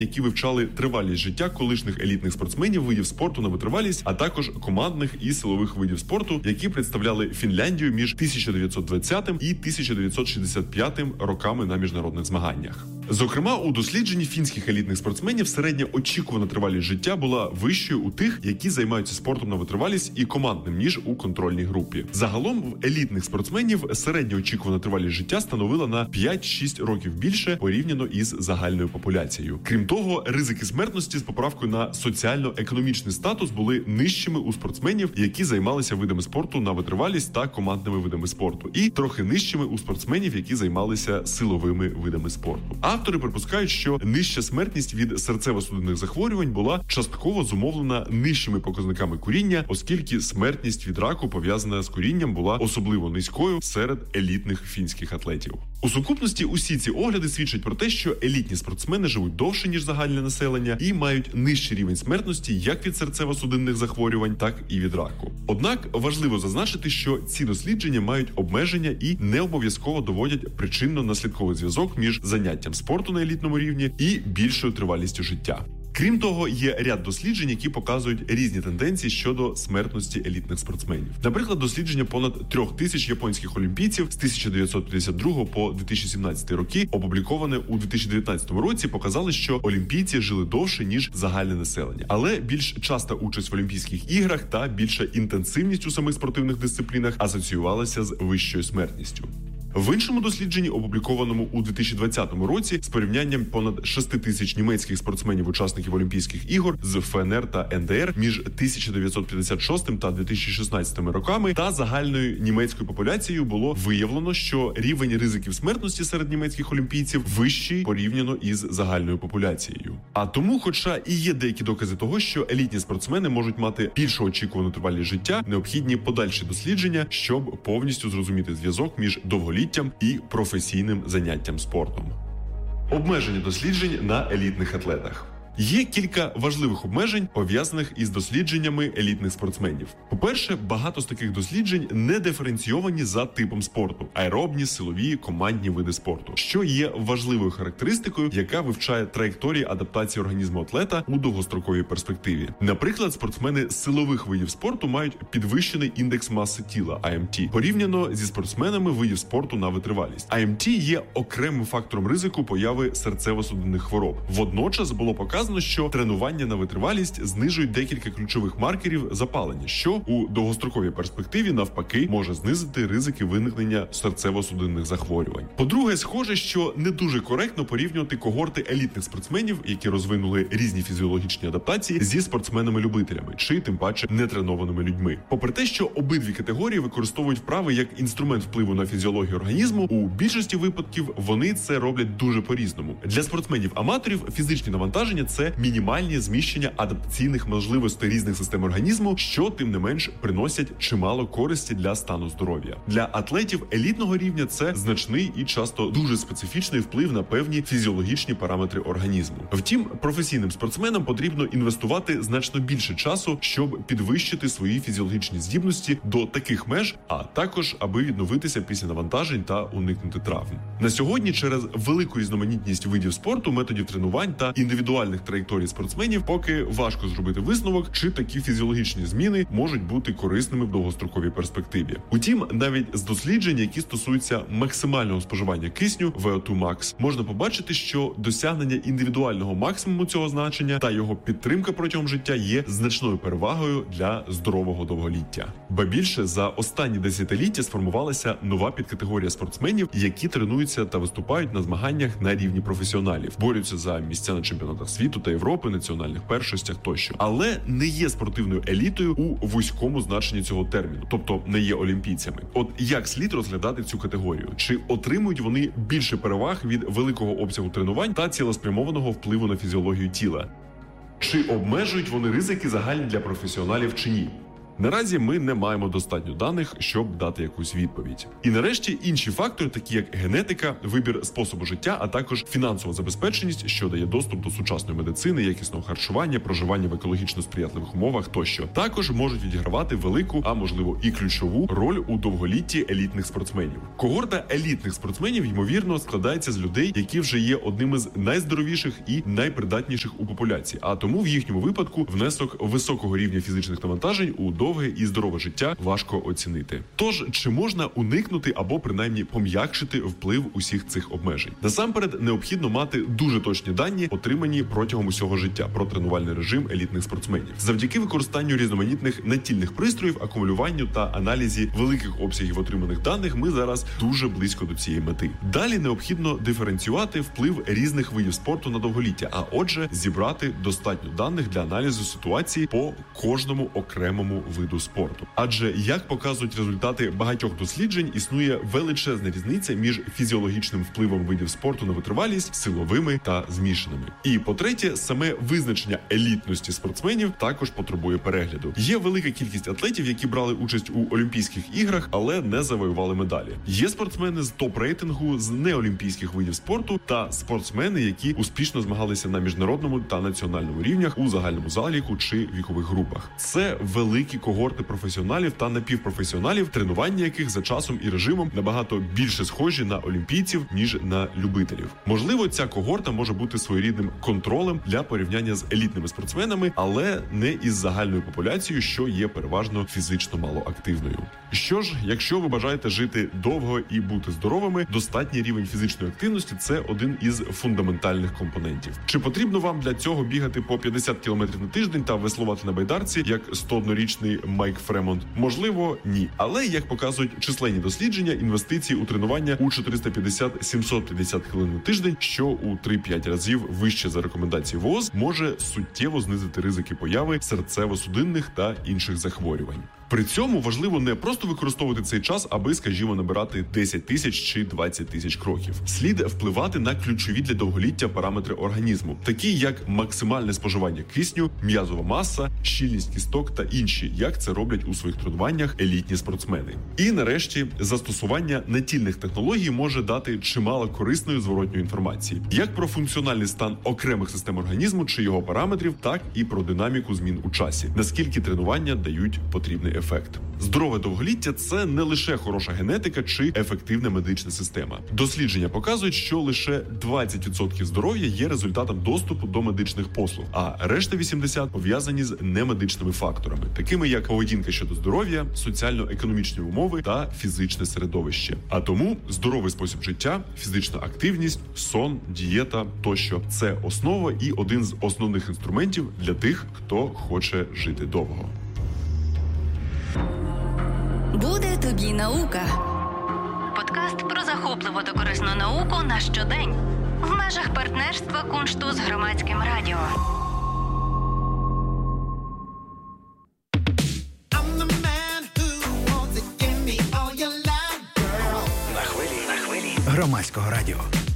які вивчали тривалість життя колишніх елітних спортсменів видів спорту на витривалість, а також командних і силових видів спорту, які представляли Фінляндію між 1920 і 1965 роками на міжнародних змаганнях. Зокрема, у дослідженні фінських елітних спортсменів середня очікувана тривалість життя була вищою у тих, які займаються спортом на витривалість і командним, ніж у контрольній групі. Загалом в елітних спортсменів середня очікувана тривалість життя становила на 5-6 років більше порівняно із загальною популяцією. Крім того, ризики смертності з поправкою на соціально-економічний статус були нижчими у спортсменів, які займалися видами спорту на витривалість та командними видами спорту, і трохи нижчими у спортсменів, які займалися силовими видами спорту. Автори припускають, що нижча смертність від серцево-судинних захворювань була частково зумовлена нижчими показниками куріння, оскільки смертність від раку, пов'язана з курінням, була особливо низькою серед елітних фінських атлетів. У сукупності усі ці огляди свідчать про те, що елітні спортсмени живуть довше, ніж загальне населення, і мають нижчий рівень смертності як від серцево-судинних захворювань, так і від раку. Однак важливо зазначити, що ці дослідження мають обмеження і не обов'язково доводять причинно-наслідковий зв'язок між заняттям спорту на елітному рівні і більшою тривалістю життя. Крім того, є ряд досліджень, які показують різні тенденції щодо смертності елітних спортсменів. Наприклад, дослідження понад 3000 японських олімпійців з 1952 по 2017 роки, опубліковане у 2019 році, показали, що олімпійці жили довше, ніж загальне населення. Але більш часта участь в Олімпійських іграх та більша інтенсивність у самих спортивних дисциплінах асоціювалася з вищою смертністю. В іншому дослідженні, опублікованому у 2020 році, з порівнянням понад 6000 німецьких спортсменів-учасників Олімпійських ігор з ФНР та НДР між 1956 та 2016 роками та загальною німецькою популяцією, було виявлено, що рівень ризиків смертності серед німецьких олімпійців вищий порівняно із загальною популяцією. А тому, хоча і є деякі докази того, що елітні спортсмени можуть мати більшу очікувану тривалість життя, необхідні подальші дослідження, щоб повністю зрозуміти зв'язок між довголіттям і професійним заняттям спортом. Обмеження досліджень на елітних атлетах. Є кілька важливих обмежень, пов'язаних із дослідженнями елітних спортсменів. По-перше, багато з таких досліджень не диференційовані за типом спорту – аеробні, силові, командні види спорту, що є важливою характеристикою, яка вивчає траєкторії адаптації організму атлета у довгостроковій перспективі. Наприклад, спортсмени силових видів спорту мають підвищений індекс маси тіла – АМТ, порівняно зі спортсменами видів спорту на витривалість. АМТ є окремим фактором ризику появи серцево-судинних хвороб. Водночас було показано, що тренування на витривалість знижують декілька ключових маркерів запалення, що у довгостроковій перспективі навпаки може знизити ризики виникнення серцево-судинних захворювань. По-друге, схоже, що не дуже коректно порівнювати когорти елітних спортсменів, які розвинули різні фізіологічні адаптації, зі спортсменами-любителями, чи тим паче нетренованими людьми. Попри те, що обидві категорії використовують вправи як інструмент впливу на фізіологію організму, у більшості випадків вони це роблять дуже по-різному. Для спортсменів-аматорів фізичні навантаження – це мінімальні зміщення адаптаційних можливостей різних систем організму, що, тим не менш, приносять чимало користі для стану здоров'я. Для атлетів елітного рівня це значний і часто дуже специфічний вплив на певні фізіологічні параметри організму. Втім, професійним спортсменам потрібно інвестувати значно більше часу, щоб підвищити свої фізіологічні здібності до таких меж, а також аби відновитися після навантажень та уникнути травм. На сьогодні через велику різноманітність видів спорту, методів тренувань та індивідуальних траєкторій спортсменів поки важко зробити висновок, чи такі фізіологічні зміни можуть бути корисними в довгостроковій перспективі. Утім, навіть з досліджень, які стосуються максимального споживання кисню VO2 max, можна побачити, що досягнення індивідуального максимуму цього значення та його підтримка протягом життя є значною перевагою для здорового довголіття. Ба більше, за останні десятиліття сформувалася нова підкатегорія спортсменів, які тренуються та виступають на змаганнях на рівні професіоналів, борються за місця на чемпіонатах світу та Європи, національних першостях тощо. Але не є спортивною елітою у вузькому значенні цього терміну, тобто не є олімпійцями. От як слід розглядати цю категорію? Чи отримують вони більше переваг від великого обсягу тренувань та цілеспрямованого впливу на фізіологію тіла? Чи обмежують вони ризики загальні для професіоналів чи ні? Наразі ми не маємо достатньо даних, щоб дати якусь відповідь. І нарешті інші фактори, такі як генетика, вибір способу життя, а також фінансова забезпеченість, що дає доступ до сучасної медицини, якісного харчування, проживання в екологічно сприятливих умовах тощо, також можуть відігравати велику, а можливо і ключову роль у довголітті елітних спортсменів. Когорта елітних спортсменів, ймовірно, складається з людей, які вже є одними з найздоровіших і найпридатніших у популяції, а тому в їхньому випадку внесок високого рівня фізичних навантажень у довге і здорове життя важко оцінити. Тож, чи можна уникнути або принаймні пом'якшити вплив усіх цих обмежень? Насамперед, необхідно мати дуже точні дані, отримані протягом усього життя про тренувальний режим елітних спортсменів. Завдяки використанню різноманітних натільних пристроїв, акумулюванню та аналізі великих обсягів отриманих даних, ми зараз дуже близько до цієї мети. Далі необхідно диференціювати вплив різних видів спорту на довголіття, а отже, зібрати достатньо даних для аналізу ситуації по кожному окремому виду спорту. Адже, як показують результати багатьох досліджень, існує величезна різниця між фізіологічним впливом видів спорту на витривалість, силовими та змішаними. І, по-третє, саме визначення елітності спортсменів також потребує перегляду. Є велика кількість атлетів, які брали участь у Олімпійських іграх, але не завоювали медалі. Є спортсмени з топ-рейтингу з неолімпійських видів спорту та спортсмени, які успішно змагалися на міжнародному та національному рівнях у загальному заліку чи вікових групах. Це великі когорти професіоналів та напівпрофесіоналів, тренування яких за часом і режимом набагато більше схожі на олімпійців, ніж на любителів. Можливо, ця когорта може бути своєрідним контролем для порівняння з елітними спортсменами, але не із загальною популяцією, що є переважно фізично малоактивною. Що ж, якщо ви бажаєте жити довго і бути здоровими, достатній рівень фізичної активності – це один із фундаментальних компонентів. Чи потрібно вам для цього бігати по 50 км на тиждень та веслувати на байдарці, як 101-річний Майк Фремонт? Можливо, ні. Але, як показують численні дослідження, інвестиції у тренування у 450-750 хвилин на тиждень, що у 3-5 разів вище за рекомендації ВООЗ, може суттєво знизити ризики появи серцево-судинних та інших захворювань. При цьому важливо не просто використовувати цей час, аби, скажімо, набирати 10 тисяч чи 20 тисяч кроків. Слід впливати на ключові для довголіття параметри організму, такі як максимальне споживання кисню, м'язова маса, щільність кісток та інші, як це роблять у своїх тренуваннях елітні спортсмени. І нарешті, застосування натільних технологій може дати чимало корисної зворотньої інформації, як про функціональний стан окремих систем організму чи його параметрів, так і про динаміку змін у часі, наскільки тренування дають потрібний ефект. Здорове довголіття – це не лише хороша генетика чи ефективна медична система. Дослідження показують, що лише 20% здоров'я є результатом доступу до медичних послуг, а решта 80% пов'язані з немедичними факторами, такими як поведінка щодо здоров'я, соціально-економічні умови та фізичне середовище. А тому здоровий спосіб життя, фізична активність, сон, дієта тощо – це основа і один з основних інструментів для тих, хто хоче жити довго. Буде тобі наука. Подкаст про захопливу та корисну науку на щодень. В межах партнерства Куншту з Громадським радіо. На хвилі Громадського радіо.